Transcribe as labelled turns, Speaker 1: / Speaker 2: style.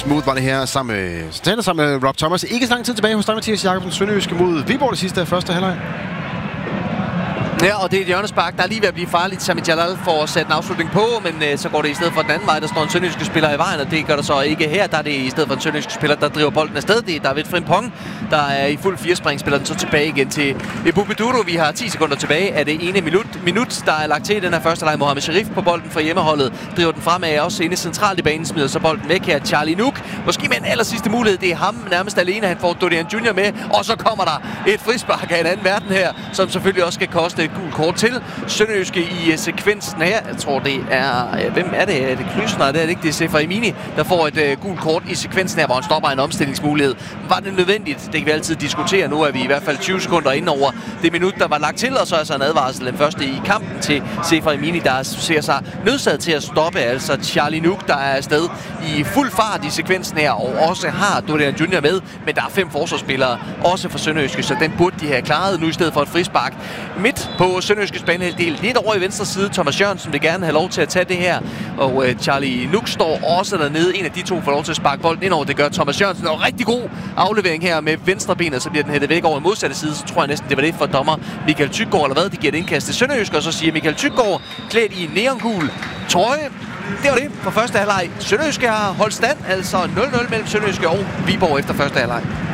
Speaker 1: smooth var det her sammen med Rob Thomas. Ikke så lang tid tilbage hos dig, Mathias Jakobsen. Sønderjyske mod Viborg det sidste af første halvleg.
Speaker 2: Ja, og det er et hjørnespark, der er lige ved at blive farligt. Sami Jalal får sat en afslutning på, men så går det i stedet for den anden vej. Der står en sønderjyske spiller i vejen, og det gør der så ikke her. Der er det i stedet for en sønderjyske spiller, der driver bolden afsted. Det er David Frimpong, der er i fuld firespring, spiller den så tilbage igen til Ebube Dudu. Vi har 10 sekunder tilbage af det ene minut, der er lagt til i den her første leg. Mohamed Sharif på bolden fra hjemmeholdet, driver den fremad, også inde centralt i banen, smider så bolden væk her. Charlie Nuk, måske med en aller sidste mulighed, det er ham nærmest alene. Han får Dorian Junior med, og så kommer der et frispark af en anden verden her, som selvfølgelig også skal koste et gult kort til Sønderjyske i sekvensen her. Jeg tror, det er... Hvem er det? Er det Klysner? Det er det ikke. Det er Sefer Imini, der får et gult kort i sekvensen her, hvor han stopper en omstillingsmulighed. Var det nødvendigt? Det kan vi altid diskutere. Nu er vi i hvert fald 20 sekunder inde over det minut, der var lagt til, og så er så en advarsel den første i kampen til Sefer Imini, der ser sig nødsaget til at stoppe. Altså Charlie Nuk, der er afsted i fuld fart i sekvensen her, og også har Dorian Junior med, men der er 5 forsvarsspillere, også for Sønderjyske, så den burde de have klaret nu i stedet for et frispark. Midt på Sønderjyskes banehalvdel, lidt over i venstre side. Thomas Jørgensen vil gerne have lov til at tage det her, og Charlie Nuk står også dernede. En af de to får lov til at sparke bolden ind over. Det gør Thomas Jørgensen, og rigtig god aflevering her med venstre benet, så bliver den hættet væk over i modsatte side. Så tror jeg næsten, det var det for dommer Michael Tyggaard, eller hvad? De giver et indkast til Sønderjyske, og så siger Michael Tyggaard, klædt i neongul trøje. Det var det for første halvleg. Sønderjyske har holdt stand, altså 0-0 mellem Sønderjyske og Viborg efter første halvleg.